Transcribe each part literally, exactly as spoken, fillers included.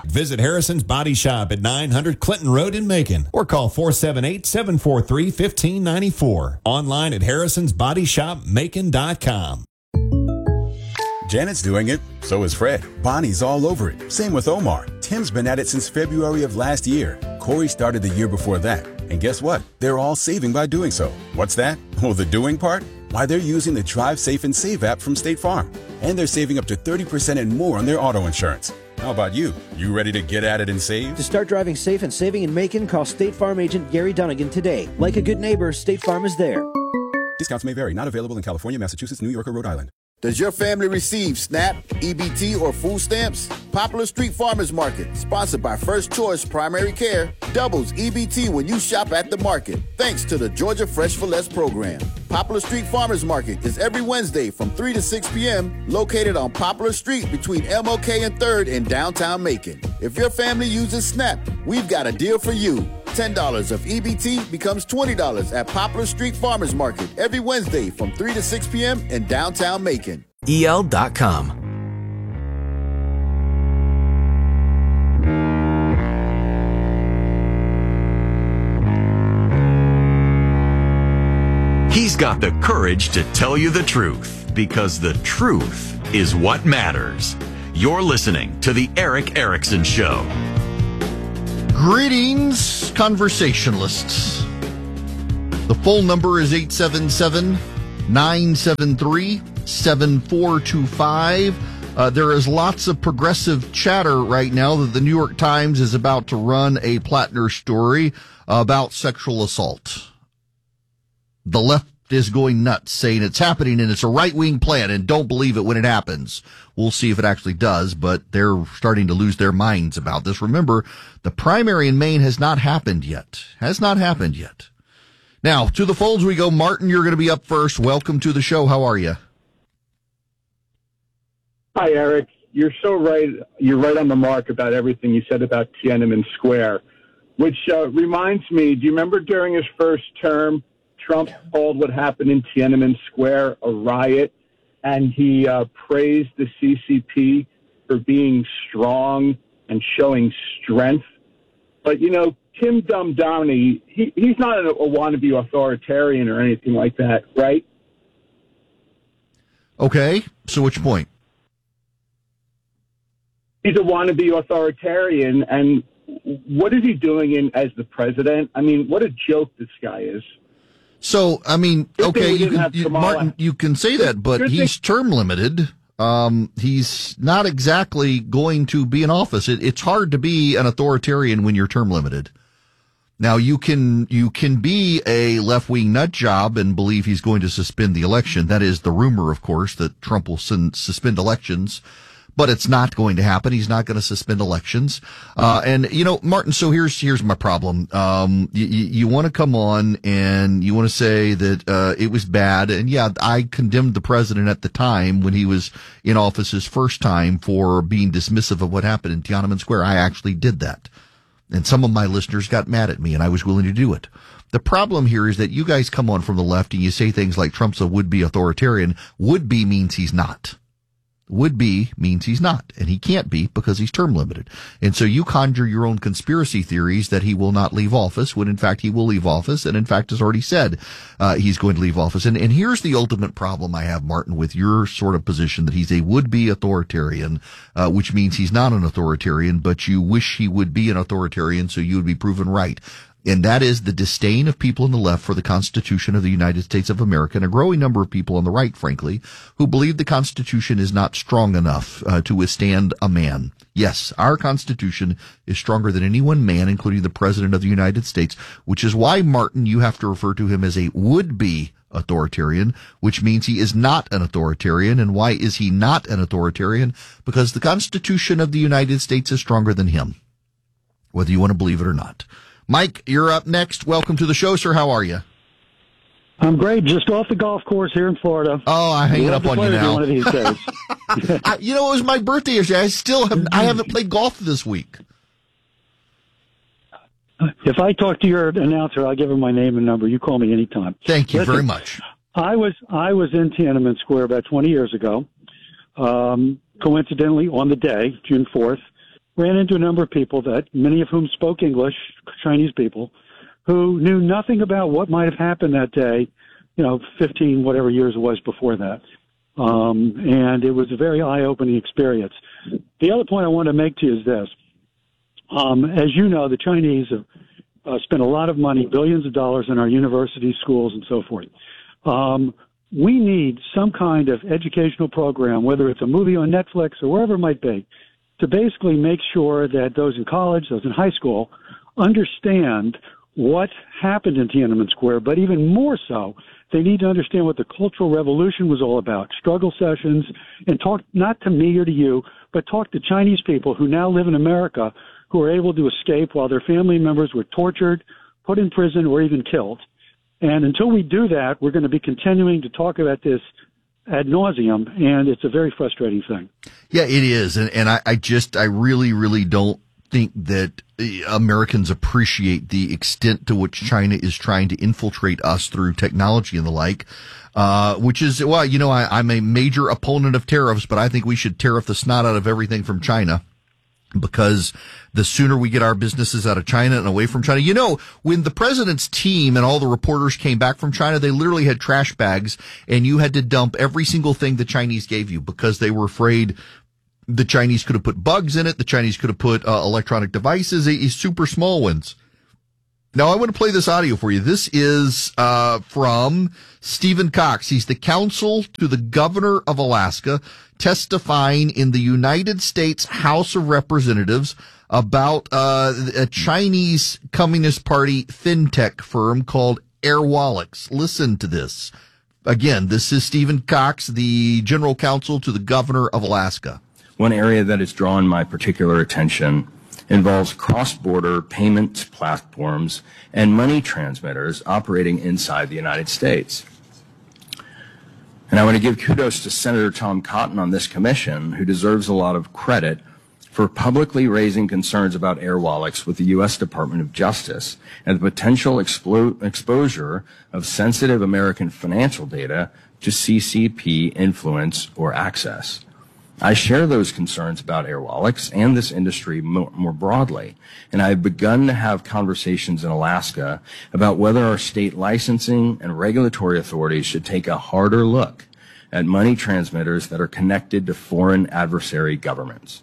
Visit Harrison's Body Shop at nine hundred Clinton Road in Macon or call four seven eight, seven four three, one five nine four. Online at harrisons body shop macon dot com. Janet's doing it, so is Fred. Bonnie's all over it. Same with Omar. Tim's been at it since February of last year. Corey started the year before that. And guess what? They're all saving by doing so. What's that? Well, the doing part? Why, they're using the Drive Safe and Save app from State Farm. And they're saving up to thirty percent and more on their auto insurance. How about you? You ready to get at it and save? To start driving safe and saving in Macon, call State Farm agent Gary Dunnigan today. Like a good neighbor, State Farm is there. Discounts may vary. Not available in California, Massachusetts, New York, or Rhode Island. Does your family receive SNAP, E B T, or food stamps? Poplar Street Farmers Market, sponsored by First Choice Primary Care, doubles E B T when you shop at the market, thanks to the Georgia Fresh for Less program. Poplar Street Farmers Market is every Wednesday from three to six p.m., located on Poplar Street between M L K and third in downtown Macon. If your family uses SNAP, we've got a deal for you. ten dollars of E B T becomes twenty dollars at Poplar Street Farmers Market every Wednesday from three to six p.m. in downtown Macon. E L dot com. He's got the courage to tell you the truth, because the truth is what matters. You're listening to The Erick Erickson Show. Greetings, conversationalists. The phone number is eight seven seven, nine seven three, seven four two five. Uh, there is lots of progressive chatter right now that the New York Times is about to run a Plattner story about sexual assault. The left is going nuts, saying it's happening and it's a right-wing plan and don't believe it when it happens. We'll see if it actually does, but they're starting to lose their minds about this. Remember, the primary in Maine has not happened yet. Has not happened yet. Now, to the phones we go. Martin, you're going to be up first. Welcome to the show. How are you? Hi, Eric. You're so right. You're right on the mark about everything you said about Tiananmen Square, which uh, reminds me, do you remember during his first term, Trump called what happened in Tiananmen Square a riot, and he uh, praised the C C P for being strong and showing strength. But, you know, Tim Dumdowny, he, he's not a, a wannabe authoritarian or anything like that, right? Okay, so which point? He's a wannabe authoritarian, and what is he doing in as the president? I mean, what a joke this guy is. So, I mean, okay, you can, you, Martin, you can say that, but he's term limited. Um, he's not exactly going to be in office. It, it's hard to be an authoritarian when you're term limited. Now, you can, you can be a left-wing nut job and believe he's going to suspend the election. That is the rumor, of course, that Trump will send, suspend elections. But it's not going to happen. He's not going to suspend elections. Uh, and, you know, Martin, so here's, here's my problem. Um, you, you want to come on and you want to say that, uh, it was bad. And yeah, I condemned the president at the time when he was in office his first time for being dismissive of what happened in Tiananmen Square. I actually did that. And some of my listeners got mad at me and I was willing to do it. The problem here is that you guys come on from the left and you say things like Trump's a would-be authoritarian. Would-be means he's not. Would be means he's not, and he can't be because he's term limited. And so you conjure your own conspiracy theories that he will not leave office when in fact he will leave office, and in fact has already said uh, he's going to leave office. And, and here's the ultimate problem I have, Martin, with your sort of position that he's a would-be authoritarian, uh, which means he's not an authoritarian, but you wish he would be an authoritarian so you would be proven right. And that is the disdain of people on the left for the Constitution of the United States of America, and a growing number of people on the right, frankly, who believe the Constitution is not strong enough uh, to withstand a man. Yes, our Constitution is stronger than any one man, including the President of the United States, which is why, Martin, you have to refer to him as a would-be authoritarian, which means he is not an authoritarian. And why is he not an authoritarian? Because the Constitution of the United States is stronger than him, whether you want to believe it or not. Mike, you're up next. Welcome to the show, sir. How are you? I'm great. Just off the golf course here in Florida. Oh, I'm hanging up on you now. One of these days. I, you know, it was my birthday yesterday. I still have, I haven't played golf this week. If I talk to your announcer, I'll give him my name and number. You call me anytime. Thank you Listen, very much. I was I was in Tiananmen Square about twenty years ago. Um, coincidentally, on the day, June fourth, ran into a number of people that, many of whom spoke English, Chinese people, who knew nothing about what might have happened that day, you know, fifteen, whatever years it was before that. Um, and it was a very eye-opening experience. The other point I want to make to you is this. Um, as you know, the Chinese have uh, spent a lot of money, billions of dollars in our universities, schools, and so forth. Um, we need some kind of educational program, whether it's a movie on Netflix or wherever it might be, to basically make sure that those in college, those in high school, understand what happened in Tiananmen Square, but even more so, they need to understand what the Cultural Revolution was all about, struggle sessions, and talk not to me or to you, but talk to Chinese people who now live in America who were able to escape while their family members were tortured, put in prison, or even killed. And until we do that, we're going to be continuing to talk about this ad nauseum, and it's a very frustrating thing. Yeah, it is. And, and I, I just, I really, really don't think that Americans appreciate the extent to which China is trying to infiltrate us through technology and the like, uh, which is, well, you know, I, I'm a major opponent of tariffs, but I think we should tariff the snot out of everything from China. Because the sooner we get our businesses out of China and away from China, you know, when the president's team and all the reporters came back from China, they literally had trash bags and you had to dump every single thing the Chinese gave you because they were afraid the Chinese could have put bugs in it. The Chinese could have put uh, electronic devices, uh, super small ones. Now, I want to play this audio for you. This is uh from Stephen Cox. He's the counsel to the governor of Alaska, testifying in the United States House of Representatives about uh a Chinese Communist Party fintech firm called Airwallex. Listen to this. Again, this is Stephen Cox, the general counsel to the governor of Alaska. One area that has drawn my particular attention involves cross-border payments platforms and money transmitters operating inside the United States. And I want to give kudos to Senator Tom Cotton on this commission, who deserves a lot of credit for publicly raising concerns about Airwallex with the U S Department of Justice and the potential explo- exposure of sensitive American financial data to C C P influence or access. I share those concerns about Airwallex and this industry more, more broadly, and I've begun to have conversations in Alaska about whether our state licensing and regulatory authorities should take a harder look at money transmitters that are connected to foreign adversary governments.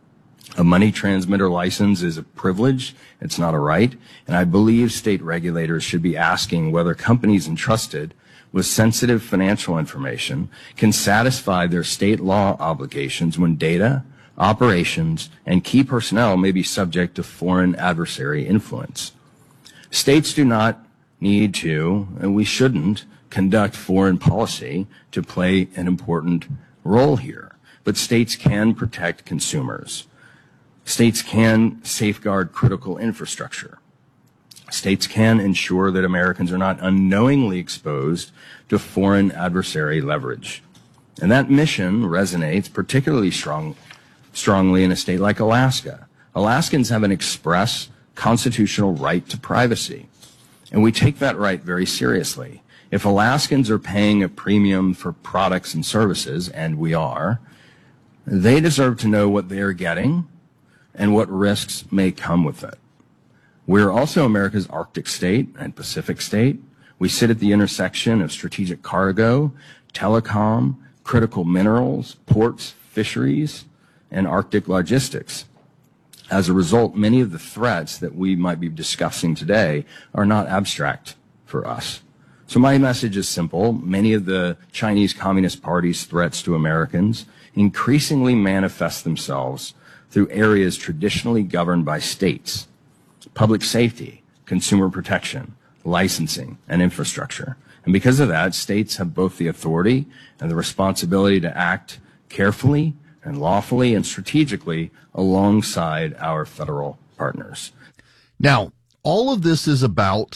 A money transmitter license is a privilege, it's not a right, and I believe state regulators should be asking whether companies entrusted with sensitive financial information can satisfy their state law obligations when data, operations, and key personnel may be subject to foreign adversary influence. States do not need to, and we shouldn't, conduct foreign policy to play an important role here, but states can protect consumers. States can safeguard critical infrastructure. States can ensure that Americans are not unknowingly exposed to foreign adversary leverage. And that mission resonates particularly strong, strongly in a state like Alaska. Alaskans have an express constitutional right to privacy, and we take that right very seriously. If Alaskans are paying a premium for products and services, and we are, they deserve to know what they are getting and what risks may come with it. We're also America's Arctic state and Pacific state. We sit at the intersection of strategic cargo, telecom, critical minerals, ports, fisheries, and Arctic logistics. As a result, many of the threats that we might be discussing today are not abstract for us. So my message is simple. Many of the Chinese Communist Party's threats to Americans increasingly manifest themselves through areas traditionally governed by states: public safety, consumer protection, licensing, and infrastructure. And because of that, states have both the authority and the responsibility to act carefully and lawfully and strategically alongside our federal partners. Now, all of this is about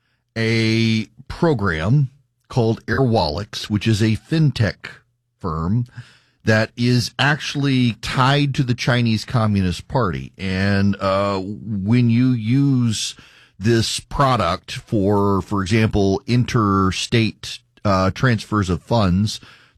a program called Airwallex, which is a fintech firm that is actually tied to the Chinese Communist Party. And uh when you use this product for, for example, interstate uh transfers of funds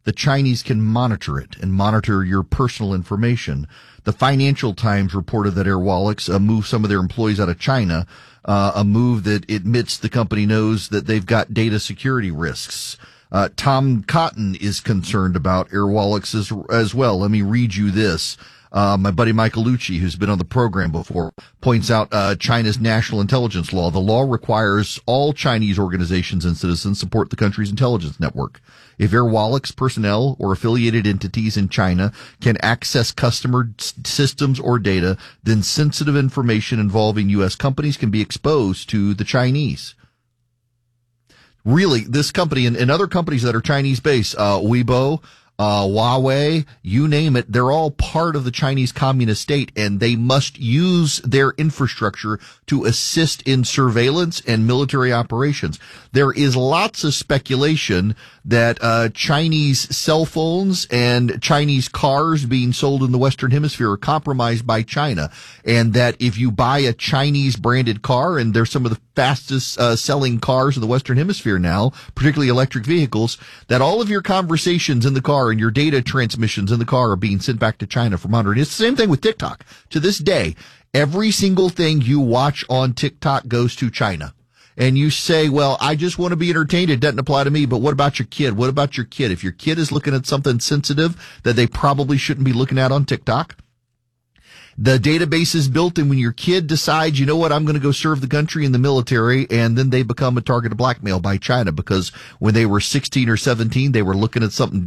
the Chinese can monitor it and monitor your personal information. The Financial Times reported that Airwallex uh, moved some of their employees out of China, uh, a move that admits the company knows that they've got data security risks. Uh, Tom Cotton is concerned about Airwallex as, as well. Let me read you this. Uh, my buddy Michael Lucci, who's been on the program before, points out uh, China's national intelligence law. The law requires all Chinese organizations and citizens support the country's intelligence network. If Airwallex personnel or affiliated entities in China can access customer s- systems or data, then sensitive information involving U S companies can be exposed to the Chinese. Really, this company and, and other companies that are Chinese-based, uh, Weibo, Uh, Huawei, you name it, they're all part of the Chinese Communist state, and they must use their infrastructure to assist in surveillance and military operations. There is lots of speculation that uh Chinese cell phones and Chinese cars being sold in the Western Hemisphere are compromised by China, and that if you buy a Chinese branded car, and they're some of the fastest uh, selling cars in the Western Hemisphere now, particularly electric vehicles, that all of your conversations in the car and your data transmissions in the car are being sent back to China for monitoring. It's the same thing with TikTok. To this day, every single thing you watch on TikTok goes to China. And you say, well, I just want to be entertained. It doesn't apply to me. But what about your kid? What about your kid? If your kid is looking at something sensitive that they probably shouldn't be looking at on TikTok, the database is built, and when your kid decides, you know what, I'm going to go serve the country in the military, and then they become a target of blackmail by China because when they were sixteen or seventeen, they were looking at something